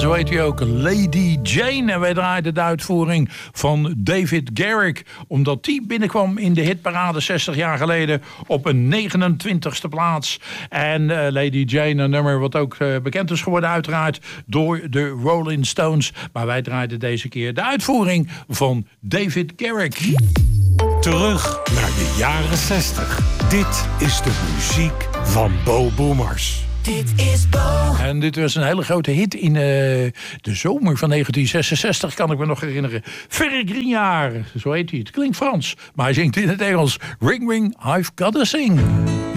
zo heet hij ook, Lady Jane. En wij draaiden de uitvoering van David Garrick, omdat die binnenkwam in de hitparade 60 jaar geleden op een 29e plaats. En Lady Jane, een nummer wat ook bekend is geworden uiteraard door de Rolling Stones. Maar wij draaiden deze keer de uitvoering van David Garrick. Terug naar de jaren 60. Dit is de muziek van Bo Boomers. Dit is Bo. En dit was een hele grote hit in de zomer van 1966, kan ik me nog herinneren. Ferry Grignard, zo heet hij. Het klinkt Frans, maar hij zingt in het Engels. Ring, ring, I've gotta sing.